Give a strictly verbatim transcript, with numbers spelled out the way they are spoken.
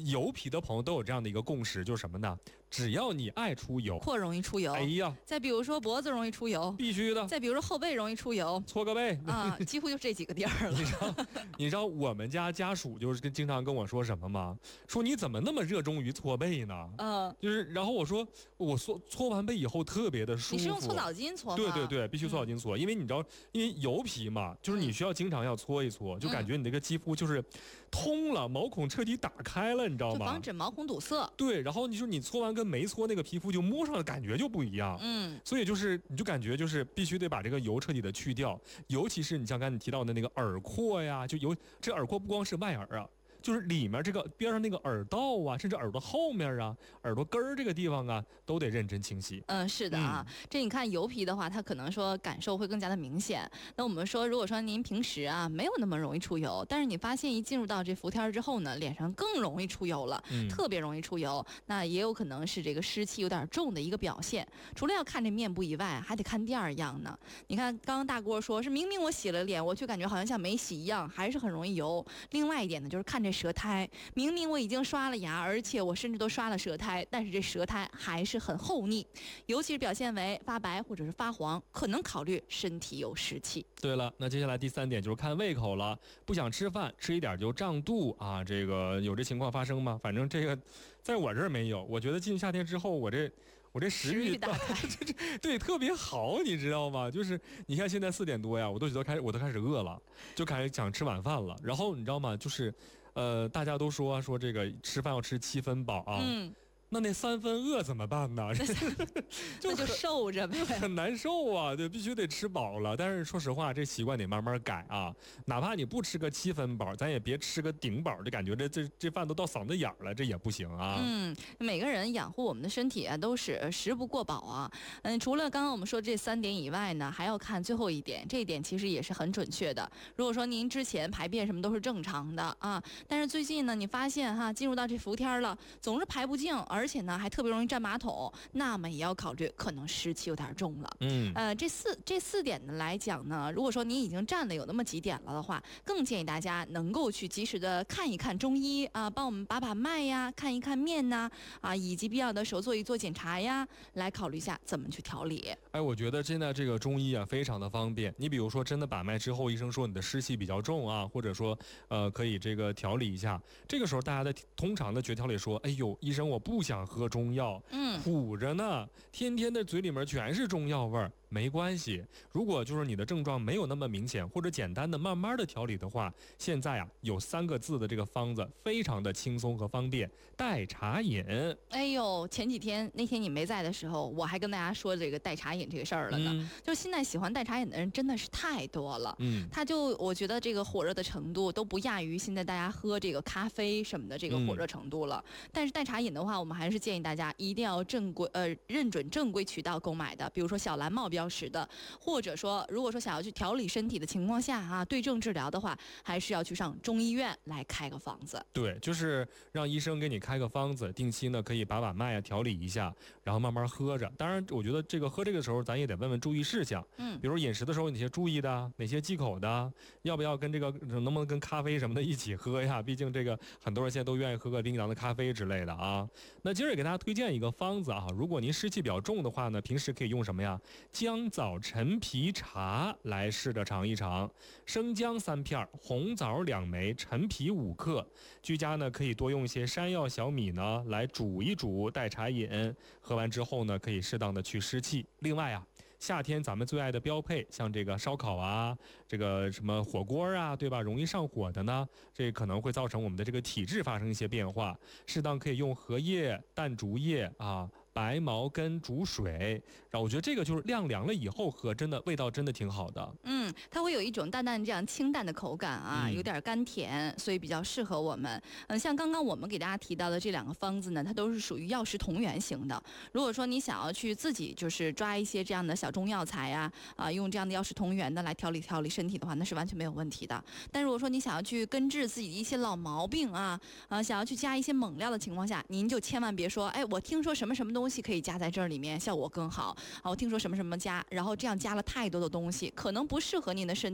油皮的朋友都有这样的一个共识，就是什么呢？只要你爱出油， 廓容易出油， 哎呀， 再比如说脖子容易出油， 必须的， 再比如说后背容易出油， 搓个背啊，几乎就这几个地儿了。 你知道，你知道我们家家属就是跟经常跟我说什么吗？说你怎么那么热衷于搓背呢？ 嗯， 就是，然后我说我搓搓完背以后特别的舒服。 你是用搓澡巾搓吗？ 对对对，必须搓澡巾搓，嗯、因为你知道，因为油皮嘛，就是你需要经常要搓一搓，嗯、就感觉你这个肌肤就是通了，毛孔彻底打开了，你知道吗？ 就防止毛孔堵塞。 对，然后你说你搓完跟没搓那个皮肤就摸上的感觉就不一样。嗯，所以就是你就感觉就是必须得把这个油彻底的去掉，尤其是你像刚才你提到的那个耳廓呀，就有这耳廓不光是外耳啊。就是里面这个边上那个耳道啊，甚至耳朵后面啊、耳朵根儿这个地方啊，都得认真清洗。 嗯，是的啊，嗯、这你看油皮的话，它可能说感受会更加的明显。那我们说，如果说您平时啊没有那么容易出油，但是你发现一进入到这伏天之后呢，脸上更容易出油了，嗯、特别容易出油，那也有可能是这个湿气有点重的一个表现。除了要看这面部以外，还得看第二样呢。你看，刚刚大郭说是明明我洗了脸，我却感觉好像像没洗一样，还是很容易油。另外一点呢，就是看这舌苔，明明我已经刷了牙，而且我甚至都刷了舌苔，但是这舌苔还是很厚腻，尤其是表现为发白或者是发黄，可能考虑身体有湿气。 对了，那接下来第三点就是看胃口了，不想吃饭，吃一点就胀肚啊，这个有这情况发生吗？反正这个在我这儿没有，我觉得进夏天之后，我这我这食欲大开， 对，特别好，你知道吗？就是你看现在四点多呀，我都觉得开始我都开始饿了，就开始想吃晚饭了。然后你知道吗？就是，呃，大家都说说这个吃饭要吃七分饱啊。嗯。那那三分饿怎么办呢？ 就那就受着呗， 很难受啊！对，必须得吃饱了。但是说实话，这习惯得慢慢改啊。哪怕你不吃个七分饱，咱也别吃个顶饱，就感觉这这这饭都到嗓子眼了，这也不行啊。 嗯，每个人养护我们的身体啊，都是食不过饱啊。嗯，除了刚刚我们说这三点以外呢，还要看最后一点，这一点其实也是很准确的。如果说您之前排便什么都是正常的啊，但是最近呢，你发现哈，进入到这伏天了，总是排不净，而且呢还特别容易占马桶，那么也要考虑可能湿气有点重了。嗯，呃，这四这四点呢来讲呢，如果说您已经占了有那么几点了的话，更建议大家能够去及时的看一看中医啊，帮我们把把脉呀，看一看面呐，啊，以及必要的时候做一做检查呀，来考虑一下怎么去调理。 哎，我觉得现在这个中医啊非常的方便。你比如说真的把脉之后，医生说你的湿气比较重啊，或者说呃可以这个调理一下，这个时候大家的通常的绝条里说，哎呦，医生我不想喝中药，嗯，苦着呢，天天的嘴里面全是中药味儿。没关系，如果就是你的症状没有那么明显，或者简单的慢慢的调理的话，现在啊有三个字的这个方子非常的轻松和方便，代茶饮。 哎呦，前几天那天你没在的时候，我还跟大家说这个代茶饮这个事儿了呢。嗯、就现在喜欢代茶饮的人真的是太多了，嗯，他就我觉得这个火热的程度都不亚于现在大家喝这个咖啡什么的这个火热程度了。嗯、但是代茶饮的话，我们还是建议大家一定要正规呃认准正规渠道购买的，比如说小蓝帽标识的，或者说如果说想要去调理身体的情况下啊，对症治疗的话，还是要去上中医院来开个方子。 对，就是让医生给你开个方子，定期呢可以把把脉啊调理一下，然后慢慢喝着。当然，我觉得这个喝这个时候，咱也得问问注意事项，嗯，比如饮食的时候哪些注意的，哪些忌口的，要不要跟这个能不能跟咖啡什么的一起喝呀？毕竟这个很多人现在都愿意喝个冰凉的咖啡之类的啊。那今儿也给大家推荐一个方子啊，如果您湿气比较重的话呢，平时可以用什么呀？姜枣陈皮茶来试着尝一尝，生姜三片，红枣两枚，陈皮五克。居家呢可以多用一些山药、小米呢来煮一煮代茶饮，喝完之后呢可以适当的去湿气。另外啊，夏天咱们最爱的标配，像这个烧烤啊，这个什么火锅啊，对吧？容易上火的呢，这可能会造成我们的这个体质发生一些变化，适当可以用荷叶、淡竹叶啊。白茅根煮水，然后我觉得这个就是晾凉了以后喝，真的味道真的挺好的。 嗯，它会有一种淡淡这样清淡的口感啊，有点甘甜，所以比较适合我们。嗯，像刚刚我们给大家提到的这两个方子呢，它都是属于药食同源型的。如果说你想要去自己就是抓一些这样的小中药材呀，啊，用这样的药食同源的来调理调理身体的话，那是完全没有问题的。但如果说你想要去根治自己的一些老毛病啊，啊，想要去加一些猛料的情况下，您就千万别说，哎，我听说什么什么东西。东西可以加在这里面，效果更好啊！我听说什么什么加，然后这样加了太多的东西，可能不适合您的身体。